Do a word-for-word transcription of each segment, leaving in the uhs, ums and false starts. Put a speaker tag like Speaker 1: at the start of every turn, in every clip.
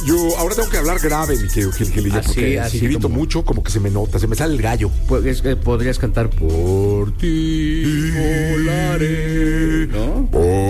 Speaker 1: Gilillo, ahora tengo que hablar grave, mi querido Gil Gilillo,
Speaker 2: así,
Speaker 1: porque
Speaker 2: así
Speaker 1: si grito
Speaker 2: como...
Speaker 1: mucho, como que se me nota, se me sale el gallo.
Speaker 2: Pues, eh, podrías cantar por ti volaré, ¿no?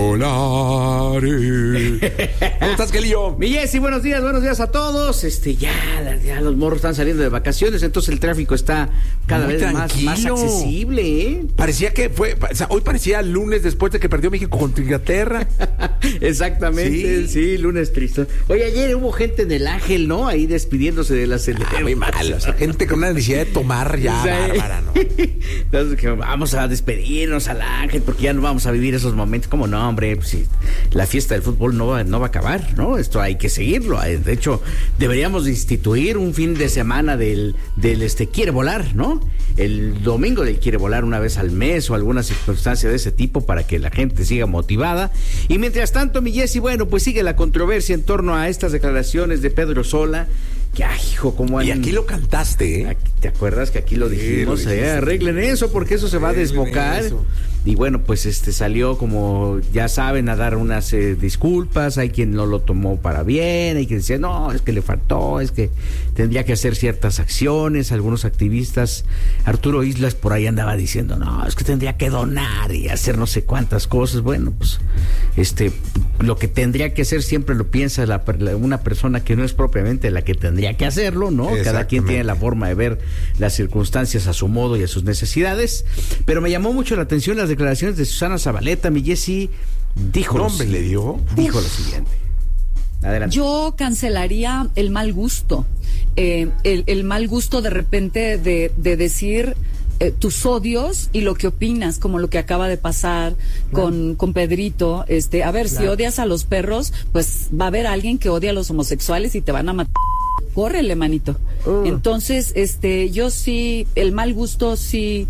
Speaker 1: Volaré. ¿Cómo estás, Gilillo?
Speaker 2: Mi Jessy, buenos días, buenos días a todos. Este, ya, ya los morros están saliendo de vacaciones, entonces el tráfico está cada
Speaker 1: Muy
Speaker 2: vez más, más accesible, ¿eh?
Speaker 1: Parecía que fue, o sea, hoy parecía lunes después de que perdió México contra Inglaterra.
Speaker 2: Exactamente, sí. sí, lunes triste. Oye, ayer hubo gente en el Ángel, ¿no? Ahí despidiéndose de la selección.
Speaker 1: Ah, muy mal, o sea, gente con una necesidad de tomar ya, o sea, bárbara, ¿no?
Speaker 2: Entonces, que vamos a despedirnos al Ángel porque ya no vamos a vivir esos momentos. ¿Cómo no, hombre? Pues, sí, la fiesta del fútbol no va, no va a acabar, ¿no? Esto hay que seguirlo. De hecho, deberíamos instituir un fin de semana del, del este Quiere Volar, ¿no? El domingo del Quiere Volar una vez al mes o alguna circunstancia de ese tipo para que la gente siga motivada. Y mientras tanto, mi Jessy, bueno, pues sigue la controversia en torno a estas declaraciones de Pedro Sola. Que, ay, hijo, como han...
Speaker 1: Y aquí lo cantaste, ¿eh?
Speaker 2: ¿Te acuerdas que aquí lo dijimos? Sí, lo eh, arreglen eso porque eso se va a desbocar. Eso. Y bueno, pues este salió, como ya saben, a dar unas eh, disculpas. Hay quien no lo tomó para bien, hay quien decía, no, es que le faltó, es que tendría que hacer ciertas acciones. Algunos activistas, Arturo Islas por ahí andaba diciendo, no, es que tendría que donar y hacer no sé cuántas cosas. Bueno, pues este lo que tendría que hacer siempre lo piensa la, la, una persona que no es propiamente la que tendría que hacerlo, ¿no? Cada quien tiene la forma de ver las circunstancias a su modo y a sus necesidades. Pero me llamó mucho la atención las declaraciones de Susana Zabaleta. Mi Jessy dijo,
Speaker 1: ¿qué nombre le dio?
Speaker 2: Dijo Uf. lo siguiente. Adelante.
Speaker 3: Yo cancelaría el mal gusto, eh, el, el mal gusto de repente de, de decir eh, tus odios y lo que opinas, como lo que acaba de pasar con, con Pedrito. Este, a ver, claro. Si odias a los perros, pues va a haber alguien que odia a los homosexuales y te van a matar. Córrele, manito. Uh. Entonces, este, yo sí, el mal gusto sí,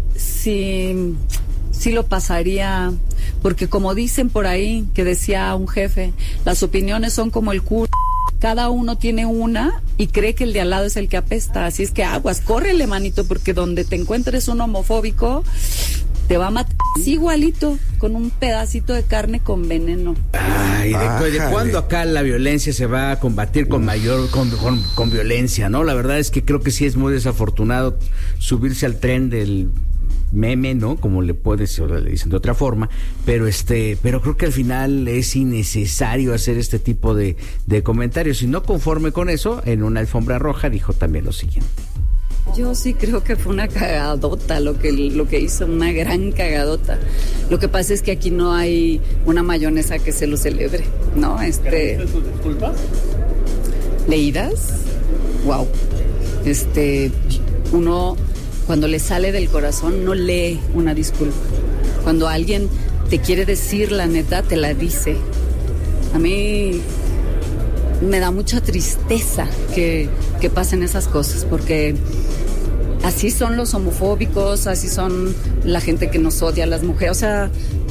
Speaker 3: sí, sí lo pasaría, porque como dicen por ahí, que decía un jefe, las opiniones son como el culo. Cada uno tiene una y cree que el de al lado es el que apesta. Así es que aguas, córrele, manito, porque donde te encuentres un homofóbico, te va a matar igualito, con un pedacito de carne con veneno.
Speaker 2: Ay, ¿de, de cuándo acá la violencia se va a combatir con mayor, con, con, con violencia, no? La verdad es que creo que sí es muy desafortunado subirse al tren del meme, ¿no? Como le puedes, o le dicen de otra forma, pero este, pero creo que al final es innecesario hacer este tipo de, de comentarios. Y no conforme con eso, en una alfombra roja dijo también lo siguiente.
Speaker 3: Yo sí creo que fue una cagadota lo que, lo que hizo, una gran cagadota. Lo que pasa es que aquí no hay una mayonesa que se lo celebre, ¿no? Este...
Speaker 4: tus disculpas?
Speaker 3: ¿Leídas? Wow. Este, uno cuando le sale del corazón no lee una disculpa. Cuando alguien te quiere decir la neta, te la dice. A mí me da mucha tristeza que, que pasen esas cosas, porque así son los homofóbicos, así son la gente que nos odia a las mujeres. O sea,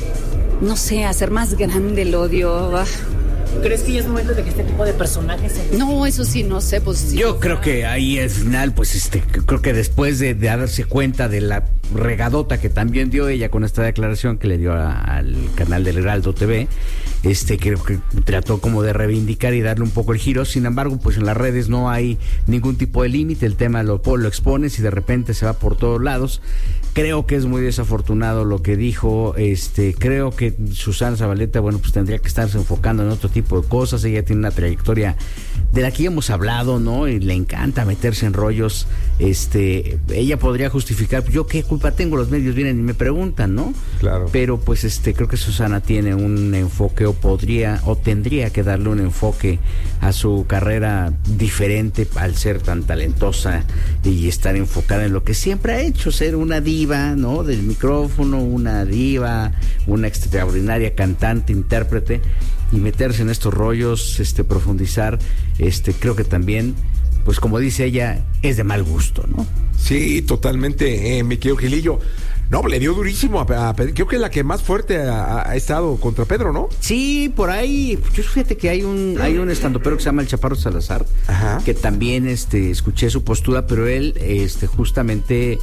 Speaker 3: no sé, hacer más grande el odio. Ah.
Speaker 4: ¿Crees que ya es momento de que este tipo de personajes se...
Speaker 3: No, eso sí, no sé, pues sí.
Speaker 2: Yo creo que ahí al final, pues este, creo que después de, de darse cuenta de la regadota que también dio ella con esta declaración que le dio a, al canal del Heraldo T V, este, creo que trató como de reivindicar y darle un poco el giro. Sin embargo, pues en las redes no hay ningún tipo de límite, el tema lo, lo expones y de repente se va por todos lados. Creo que es muy desafortunado lo que dijo. Este, creo que Susana Zabaleta, bueno, pues tendría que estarse enfocando en otro tipo de cosas. Ella tiene una trayectoria de la que ya hemos hablado, ¿no? Y le encanta meterse en rollos. Este, ella podría justificar, yo qué culpa tengo, los medios vienen y me preguntan, ¿no?
Speaker 1: Claro.
Speaker 2: Pero pues este, creo que Susana tiene un enfoque o podría o tendría que darle un enfoque a su carrera diferente al ser tan talentosa y estar enfocada en lo que siempre ha hecho, ser una diva, ¿no? Del micrófono, una diva, una extraordinaria cantante, intérprete, y meterse en estos rollos, este, profundizar, este, creo que también, pues como dice ella, es de mal gusto, ¿no?
Speaker 1: Sí, totalmente, eh, mi querido Gilillo. No, le dio durísimo a, a Pedro. Creo que es la que más fuerte ha, ha estado contra Pedro, ¿no?
Speaker 2: Sí, por ahí. Yo fíjate que hay un hay un estandopero que se llama el Chaparro Salazar, ajá, que también este escuché su postura, pero él este justamente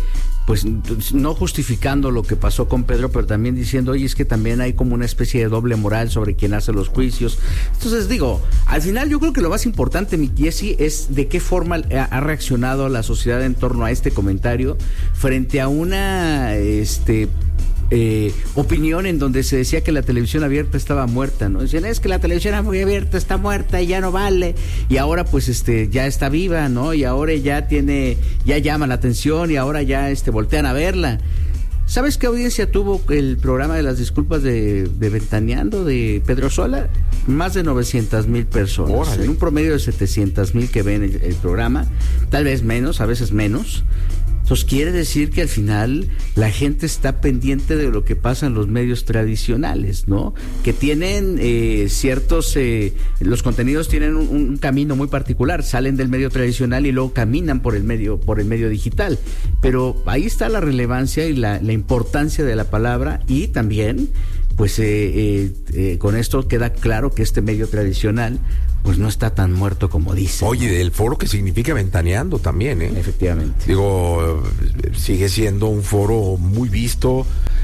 Speaker 2: pues no justificando lo que pasó con Pedro, pero también diciendo, oye, es que también hay como una especie de doble moral sobre quien hace los juicios. Entonces digo, al final yo creo que lo más importante, mi Jessy, es de qué forma ha reaccionado la sociedad en torno a este comentario frente a una este eh, opinión en donde se decía que la televisión abierta estaba muerta, ¿no? Decían, es que la televisión abierta está muerta y ya no vale, y ahora pues este ya está viva, ¿no? Y ahora ya tiene, ya llama la atención y ahora ya este voltean a verla. ¿Sabes qué audiencia tuvo el programa de las disculpas de, de Ventaneando de Pedro Sola? Más de novecientas mil personas. Órale. En un promedio de setecientas mil que ven el, el programa, tal vez menos, a veces menos. Entonces quiere decir que al final la gente está pendiente de lo que pasa en los medios tradicionales, ¿no? Que tienen eh, ciertos, eh, los contenidos tienen un, un camino muy particular, salen del medio tradicional y luego caminan por el medio, por el medio digital. Pero ahí está la relevancia y la, la importancia de la palabra, y también, pues eh, eh, eh, con esto queda claro que este medio tradicional pues no está tan muerto como dice.
Speaker 1: Oye, del foro que significa Ventaneando también, ¿eh?
Speaker 2: Efectivamente.
Speaker 1: Digo, sigue siendo un foro muy visto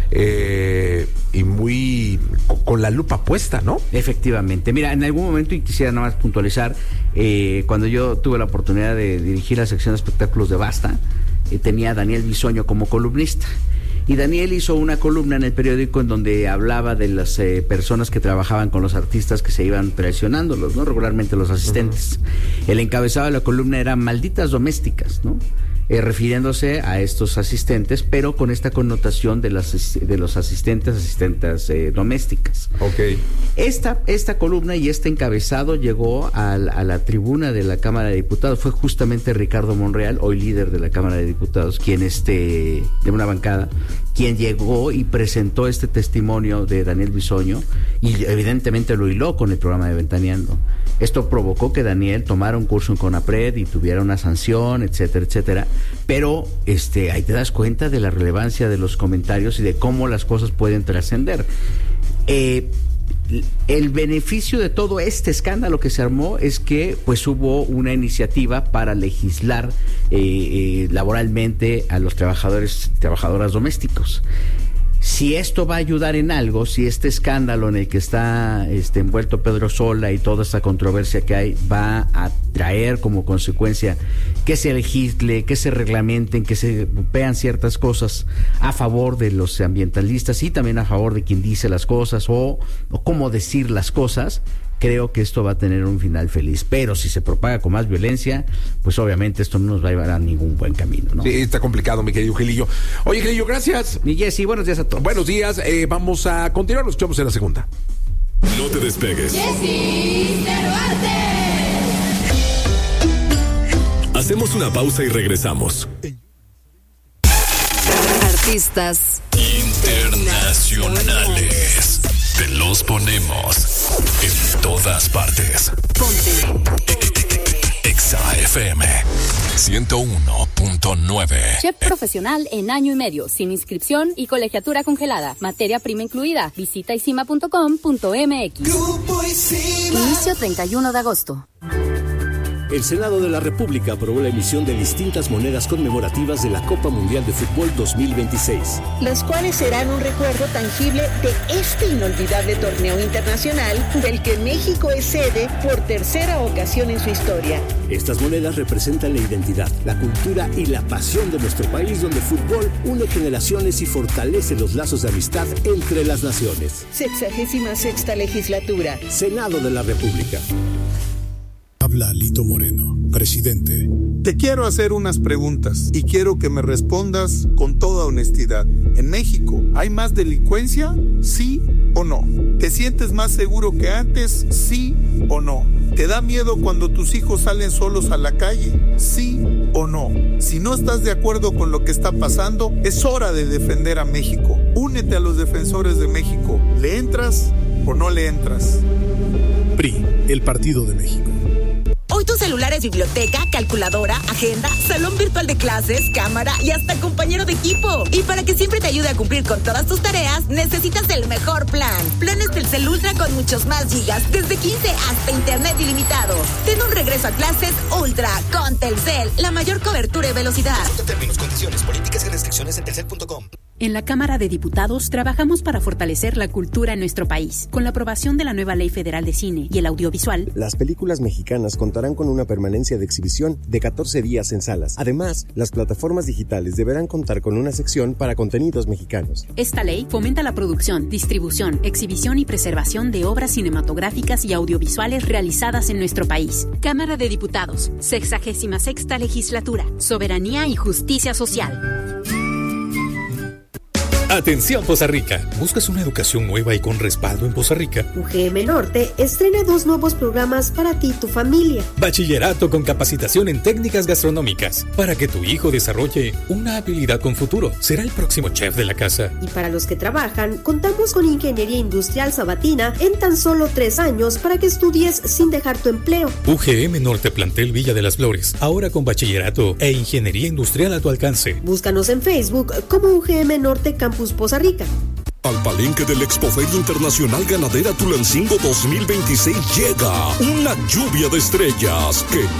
Speaker 1: eh, y muy con la lupa puesta, ¿no?
Speaker 2: Efectivamente. Mira, en algún momento, y quisiera nada más puntualizar, eh, cuando yo tuve la oportunidad de dirigir la sección de espectáculos de Basta, eh, tenía a Daniel Bisoño como columnista. Y Daniel hizo una columna en el periódico en donde hablaba de las eh, personas que trabajaban con los artistas que se iban traicionándolos, ¿no? Regularmente los asistentes. Uh-huh. El encabezado de la columna era Malditas Domésticas, ¿no? Eh, refiriéndose a estos asistentes, pero con esta connotación de, las, de los asistentes, asistentes eh, domésticas.
Speaker 1: Okay.
Speaker 2: Esta, esta columna y este encabezado llegó a, a la tribuna de la Cámara de Diputados. Fue justamente Ricardo Monreal, hoy líder de la Cámara de Diputados, quien este, de una bancada, quien llegó y presentó este testimonio de Daniel Bisoño, y evidentemente lo hiló con el programa de Ventaneando. Esto provocó que Daniel tomara un curso en CONAPRED y tuviera una sanción, etcétera, etcétera. Pero este, ahí te das cuenta de la relevancia de los comentarios y de cómo las cosas pueden trascender. Eh, el beneficio de todo este escándalo que se armó es que pues hubo una iniciativa para legislar eh, eh, laboralmente a los trabajadores trabajadoras domésticos. Si esto va a ayudar en algo, si este escándalo en el que está este, envuelto Pedro Sola y toda esta controversia que hay va a traer como consecuencia que se legisle, que se reglamenten, que se vean ciertas cosas a favor de los ambientalistas y también a favor de quien dice las cosas o, o cómo decir las cosas, creo que esto va a tener un final feliz. Pero si se propaga con más violencia, pues obviamente esto no nos va a llevar a ningún buen camino, ¿no?
Speaker 1: Sí, está complicado, mi querido Gilillo. Oye, Gilillo, gracias.
Speaker 2: Mi Jessy, buenos días a todos.
Speaker 1: Buenos días, eh, vamos a continuar, nos escuchamos en la segunda.
Speaker 5: No te despegues.
Speaker 6: Jessy Cervantes.
Speaker 5: Hacemos una pausa y regresamos.
Speaker 6: Artistas
Speaker 5: internacionales. Te los ponemos en todas partes.
Speaker 6: Ponte.
Speaker 5: Exa F M ciento uno punto nueve.
Speaker 7: Chef profesional en año y medio, sin inscripción y colegiatura congelada. Materia prima incluida. Visita isima punto com punto m x. Inicio treinta y uno de agosto.
Speaker 8: El Senado de la República aprobó la emisión de distintas monedas conmemorativas de la Copa Mundial de Fútbol dos mil veintiséis.
Speaker 9: Las cuales serán un recuerdo tangible de este inolvidable torneo internacional del que México es sede por tercera ocasión en su historia.
Speaker 8: Estas monedas representan la identidad, la cultura y la pasión de nuestro país, donde el fútbol une generaciones y fortalece los lazos de amistad entre las naciones.
Speaker 9: Sexagésima sexta legislatura.
Speaker 8: Senado de la República.
Speaker 10: Habla Lito Moreno, presidente.
Speaker 11: Te quiero hacer unas preguntas y quiero que me respondas con toda honestidad. ¿En México hay más delincuencia? ¿Sí o no? ¿Te sientes más seguro que antes? ¿Sí o no? ¿Te da miedo cuando tus hijos salen solos a la calle? ¿Sí o no? Si no estás de acuerdo con lo que está pasando, es hora de defender a México. Únete a los defensores de México. ¿Le entras o no le entras?
Speaker 10: P R I, el Partido de México.
Speaker 12: Hoy tu celular computadores, biblioteca, calculadora, agenda, salón virtual de clases, cámara y hasta compañero de equipo. Y para que siempre te ayude a cumplir con todas tus tareas, necesitas el mejor plan. Planes Telcel Ultra con muchos más gigas, desde quince hasta internet ilimitado. Ten un regreso a clases Ultra con Telcel, la mayor cobertura y velocidad.
Speaker 13: Términos, condiciones, políticas y restricciones en telcel punto com.
Speaker 14: En la Cámara de Diputados trabajamos para fortalecer la cultura en nuestro país. Con la aprobación de la nueva Ley Federal de Cine y el Audiovisual,
Speaker 15: las películas mexicanas contarán con una permanencia de exhibición de catorce días en salas. Además, las plataformas digitales deberán contar con una sección para contenidos mexicanos.
Speaker 14: Esta ley fomenta la producción, distribución, exhibición y preservación de obras cinematográficas y audiovisuales realizadas en nuestro país. Cámara de Diputados, sexagésima sexta Legislatura, Soberanía y Justicia Social.
Speaker 16: Atención Poza Rica, ¿buscas una educación nueva y con respaldo en Poza Rica?
Speaker 17: U G M Norte estrena dos nuevos programas para ti y tu familia.
Speaker 16: Bachillerato con capacitación en técnicas gastronómicas, para que tu hijo desarrolle una habilidad con futuro. Será el próximo chef de la casa.
Speaker 17: Y para los que trabajan, contamos con Ingeniería Industrial Sabatina en tan solo tres años para que estudies sin dejar tu empleo.
Speaker 16: U G M Norte Plantel Villa de las Flores, ahora con bachillerato e ingeniería industrial a tu alcance.
Speaker 17: Búscanos en Facebook como U G M Norte Campus Poza Rica.
Speaker 18: Al palenque del Expoferia Internacional Ganadera Tulancingo dos mil veintiséis llega una lluvia de estrellas que